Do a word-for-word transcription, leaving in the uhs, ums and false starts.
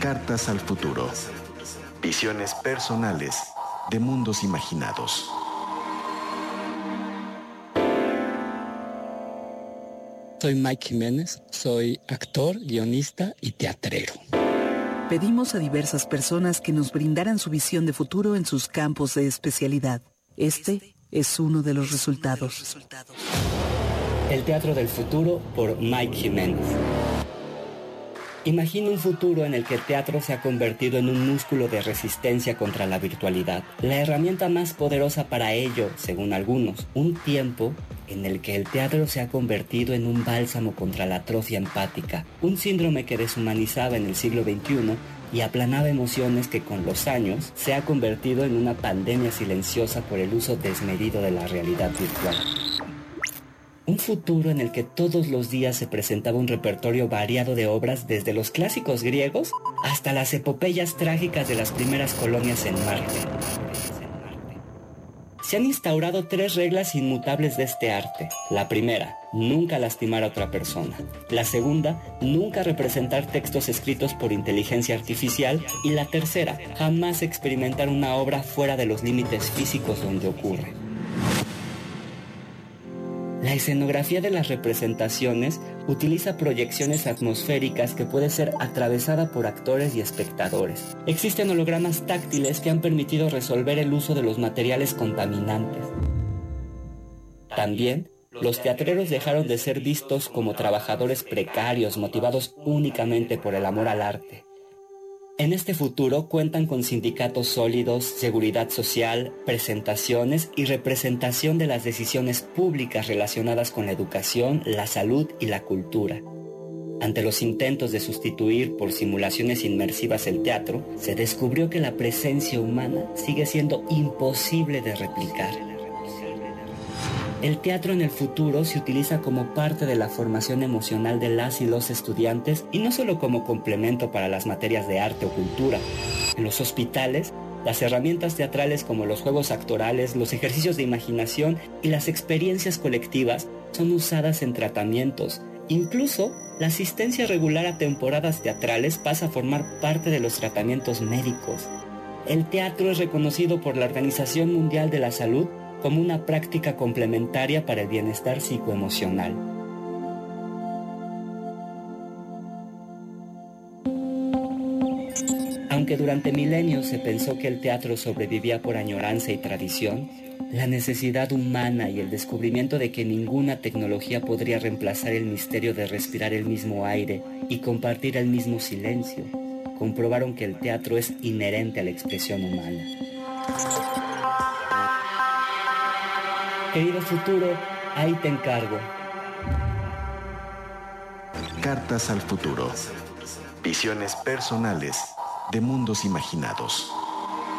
Cartas al futuro. Visiones personales de mundos imaginados. Soy Mike Jiménez, soy actor, guionista y teatrero. Pedimos a diversas personas que nos brindaran su visión de futuro en sus campos de especialidad. Este es uno de los resultados. El Teatro del Futuro por Mike Jiménez. Imagina un futuro en el que el teatro se ha convertido en un músculo de resistencia contra la virtualidad. La herramienta más poderosa para ello, según algunos, un tiempo en el que el teatro se ha convertido en un bálsamo contra la atrofia empática, un síndrome que deshumanizaba en el siglo veintiuno y aplanaba emociones que con los años se ha convertido en una pandemia silenciosa por el uso desmedido de la realidad virtual. Un futuro en el que todos los días se presentaba un repertorio variado de obras desde los clásicos griegos hasta las epopeyas trágicas de las primeras colonias en Marte. Se han instaurado tres reglas inmutables de este arte. La primera, nunca lastimar a otra persona. La segunda, nunca representar textos escritos por inteligencia artificial. Y la tercera, jamás experimentar una obra fuera de los límites físicos donde ocurre. La escenografía de las representaciones utiliza proyecciones atmosféricas que puede ser atravesada por actores y espectadores. Existen hologramas táctiles que han permitido resolver el uso de los materiales contaminantes. También, los teatreros dejaron de ser vistos como trabajadores precarios motivados únicamente por el amor al arte. En este futuro cuentan con sindicatos sólidos, seguridad social, presentaciones y representación de las decisiones públicas relacionadas con la educación, la salud y la cultura. Ante los intentos de sustituir por simulaciones inmersivas el teatro, se descubrió que la presencia humana sigue siendo imposible de replicar. El teatro en el futuro se utiliza como parte de la formación emocional de las y los estudiantes y no solo como complemento para las materias de arte o cultura. En los hospitales, las herramientas teatrales como los juegos actorales, los ejercicios de imaginación y las experiencias colectivas son usadas en tratamientos. Incluso, la asistencia regular a temporadas teatrales pasa a formar parte de los tratamientos médicos. El teatro es reconocido por la Organización Mundial de la Salud como una práctica complementaria para el bienestar psicoemocional. Aunque durante milenios se pensó que el teatro sobrevivía por añoranza y tradición, la necesidad humana y el descubrimiento de que ninguna tecnología podría reemplazar el misterio de respirar el mismo aire y compartir el mismo silencio, comprobaron que el teatro es inherente a la expresión humana. Querido futuro, ahí te encargo. Cartas al futuro. Visiones personales de mundos imaginados.